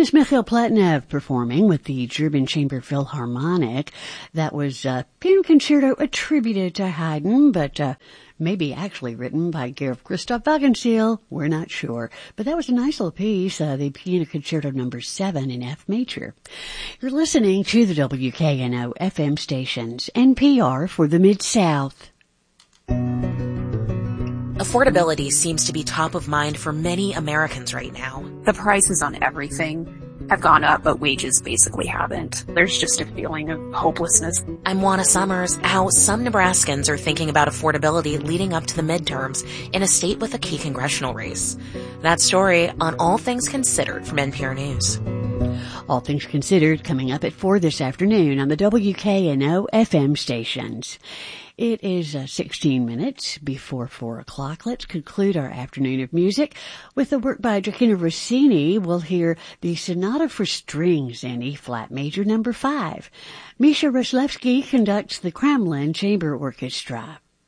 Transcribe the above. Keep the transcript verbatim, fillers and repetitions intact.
is Mikhail Platnev performing with the German Chamber Philharmonic. That was a piano concerto attributed to Haydn, but uh, maybe actually written by Georg Christoph Wagenseil. We're not sure. But that was a nice little piece, uh, the Piano Concerto number seven in F major. You're listening to the W K N O F M stations, N P R for the Mid-South. Affordability seems to be top of mind for many Americans right now. The prices on everything have gone up, but wages basically haven't. There's just a feeling of hopelessness. I'm Juana Summers. How some Nebraskans are thinking about affordability leading up to the midterms in a state with a key congressional race. That story on All Things Considered from N P R News. All Things Considered coming up at four this afternoon on the W K N O F M stations. It is uh, sixteen minutes before four o'clock. Let's conclude our afternoon of music with a work by Gioachino Rossini. We'll hear the Sonata for Strings in E-flat major number five. Misha Ryslewski conducts the Kremlin Chamber Orchestra.